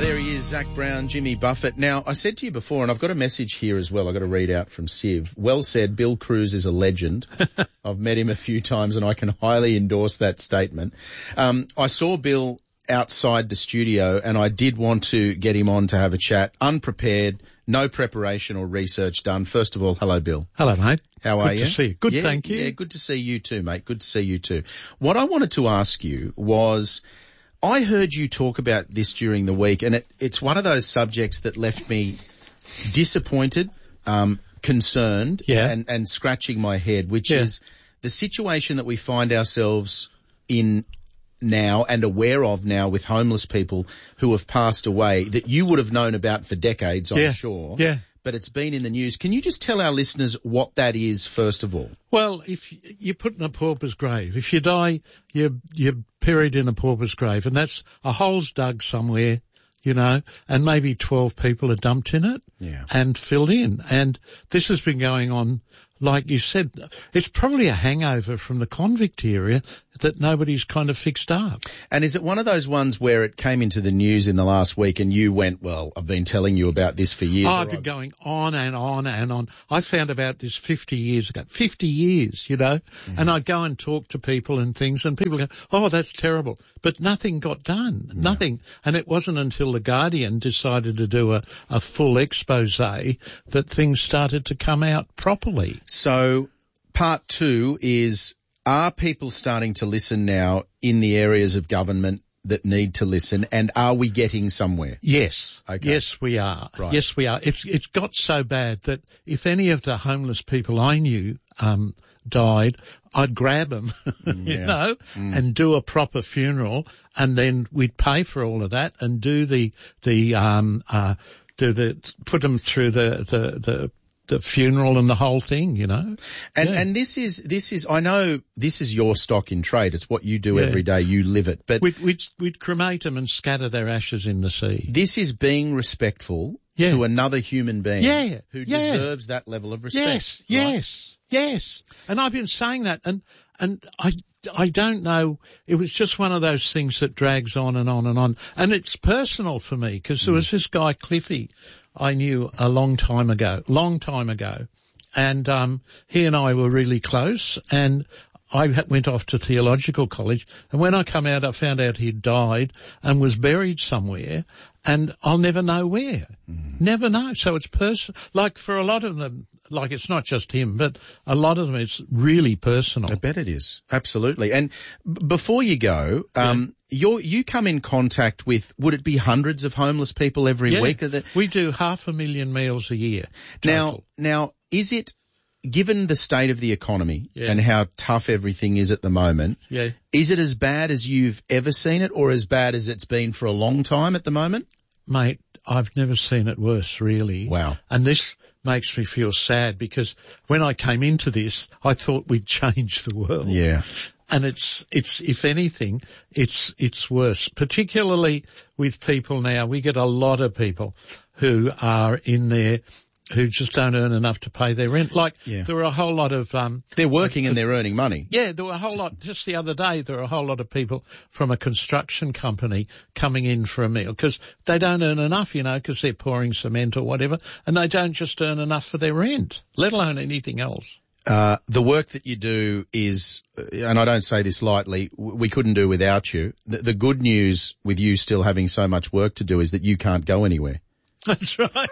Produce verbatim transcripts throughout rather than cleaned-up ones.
there he is, Zach Brown, Jimmy Buffett. Now, I said to you before, and I've got a message here as well, I've got to read out from Siv. Well said, Bill Cruz is a legend. I've met him a few times and I can highly endorse that statement. Um, I saw Bill outside the studio and I did want to get him on to have a chat, unprepared, no preparation or research done. First of all, hello, Bill. Hello, mate. How good are you? Good to see you. Good, yeah, thank you. Yeah, good to see you too, mate. Good to see you too. What I wanted to ask you was, I heard you talk about this during the week, and it, it's one of those subjects that left me disappointed, um, concerned, yeah. and, and scratching my head, which yeah. is the situation that we find ourselves in now and aware of now with homeless people who have passed away that you would have known about for decades, I'm yeah. sure. Yeah. But it's been in the news. Can you just tell our listeners what that is, first of all? Well, if you're put in a pauper's grave, if you die, you're, you're buried in a pauper's grave, and that's a hole's dug somewhere, you know, and maybe twelve people are dumped in it yeah. and filled in. And this has been going on, like you said, it's probably a hangover from the convict area that nobody's kind of fixed up. And is it one of those ones where it came into the news in the last week and you went, well, I've been telling you about this for years? Oh, I've been going on and on and on. I found about this fifty years ago. fifty years, you know, mm-hmm. and I'd go and talk to people and things and people go, oh, that's terrible. But nothing got done. No. Nothing. And it wasn't until The Guardian decided to do a, a full expose that things started to come out properly. So part two is, are people starting to listen now in the areas of government that need to listen, and are we getting somewhere? Yes. Okay. Yes, we are. Right. Yes, we are. It's it's got so bad that if any of the homeless people I knew um died, I'd grab them, you yeah. know, mm. and do a proper funeral, and then we'd pay for all of that and do the the um uh do the put them through the the the the funeral and the whole thing, you know. And yeah. and this is this is I know this is your stock in trade. It's what you do yeah. every day. You live it. But we'd, we'd we'd cremate them and scatter their ashes in the sea. This is being respectful yeah. to another human being yeah. who yeah. deserves that level of respect. Yes, right? yes, yes. And I've been saying that, and and I I don't know. It was just one of those things that drags on and on and on, and it's personal for me because there was this guy Cliffy I knew a long time ago, long time ago, and um he and I were really close, and I went off to theological college, and when I come out I found out he'd died and was buried somewhere, and I'll never know where. Mm. Never know. So it's person like for a lot of them, like it's not just him, but a lot of them it's really personal. I bet it is. Absolutely. And b- before you go, um yeah. You're, you come in contact with, would it be hundreds of homeless people every yeah, week? That... We do half a million meals a year. Total. Now, now, is it, given the state of the economy yeah. and how tough everything is at the moment, yeah. is it as bad as you've ever seen it, or as bad as it's been for a long time at the moment? Mate, I've never seen it worse, really. Wow. And this makes me feel sad because when I came into this, I thought we'd change the world. Yeah. And it's, it's, if anything, it's, it's worse, particularly with people now. We get a lot of people who are in there who just don't earn enough to pay their rent. Like, yeah. there were a whole lot of, um, they're working uh, and they're earning money. Yeah, there were a whole lot, just the other day, there were a whole lot of people from a construction company coming in for a meal because they don't earn enough, you know, because they're pouring cement or whatever, and they don't just earn enough for their rent, let alone anything else. Uh, the work that you do is, and I don't say this lightly, we couldn't do without you. The, the good news with you still having so much work to do is that you can't go anywhere. That's right.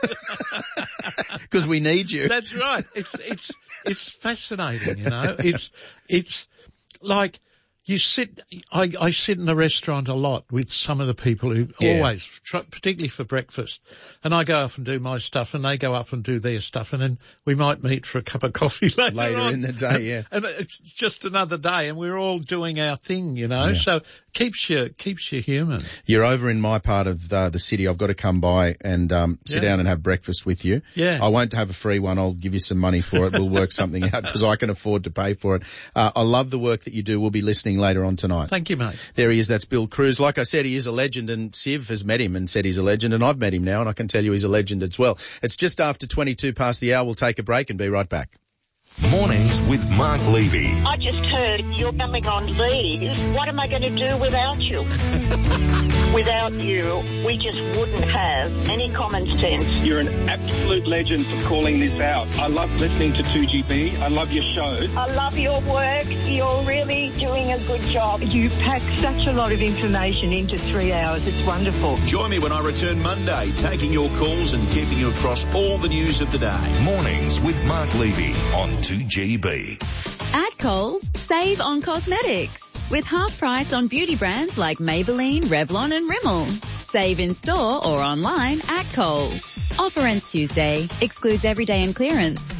Because we need you. That's right. It's, it's, it's fascinating, you know. It's, it's like you sit, I, I sit in a restaurant a lot with some of the people who yeah. always, particularly for breakfast, and I go off and do my stuff and they go up and do their stuff, and then we might meet for a cup of coffee later, later on. in the day, yeah. And it's just another day and we're all doing our thing, you know, yeah. so keeps you, keeps you human. You're over in my part of uh, the city. I've got to come by and um sit yeah. down and have breakfast with you. Yeah. I won't have a free one. I'll give you some money for it. We'll work something out because I can afford to pay for it. Uh, I love the work that you do. We'll be listening later on tonight. Thank you, mate. There he is. That's Bill Cruz. Like I said, he is a legend, and Siv has met him and said he's a legend, and I've met him now, and I can tell you he's a legend as well. It's just after twenty-two past the hour. We'll take a break and be right back. Mornings with Mark Levy. I just heard you're coming on leave. What am I going to do without you? Without you, we just wouldn't have any common sense. You're an absolute legend for calling this out. I love listening to two G B. I love your show. I love your work. You're really doing a good job. You pack such a lot of information into three hours. It's wonderful. Join me when I return Monday, taking your calls and keeping you across all the news of the day. Mornings with Mark Levy on two G B. At Coles, save on cosmetics with half price on beauty brands like Maybelline, Revlon and Rimmel. Save in store or online at Coles. Offer ends Tuesday. Excludes everyday and clearance.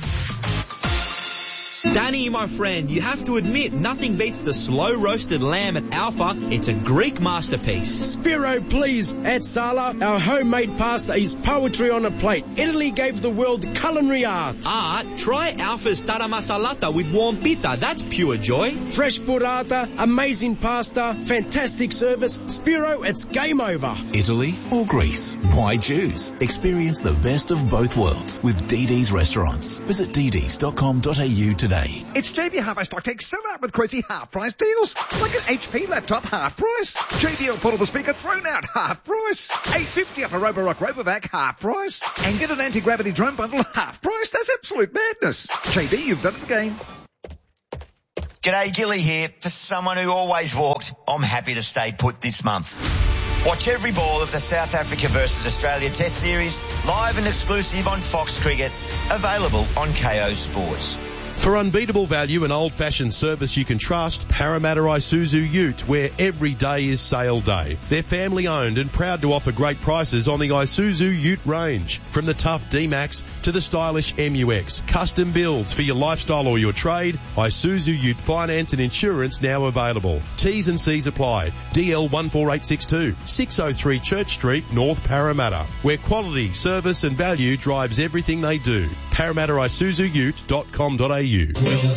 Danny, my friend, you have to admit nothing beats the slow roasted lamb at Alpha. It's a Greek masterpiece. Spiro, please. At Sala, our homemade pasta is poetry on a plate. Italy gave the world culinary art. Art? Try Alpha's tara masalata with warm pita. That's pure joy. Fresh burrata, amazing pasta, fantastic service. Spiro, it's game over. Italy or Greece? Why choose? Experience the best of both worlds with D D's Restaurants. Visit d ds dot com dot a u today. It's J B Hi-Fi Stock Take sell out with crazy half-price deals. Like an H P laptop, half price. J B L portable speaker thrown out, half price. eight fifty off a Roborock Robovac, half price. And get an anti-gravity drone bundle, half price. That's absolute madness. J B, you've done it again. G'day, Gilly here. For someone who always walks, I'm happy to stay put this month. Watch every ball of the South Africa versus Australia Test Series, live and exclusive on Fox Cricket, available on K O Sports. For unbeatable value and old-fashioned service you can trust, Parramatta Isuzu Ute, where every day is sale day. They're family-owned and proud to offer great prices on the Isuzu Ute range. From the tough D-Max to the stylish M U X. Custom builds for your lifestyle or your trade. Isuzu Ute finance and insurance now available. T's and C's apply. D L one four eight six two, six oh three Church Street, North Parramatta, where quality, service and value drives everything they do. Parramatta Isuzu Ute dot com dot a u. Well,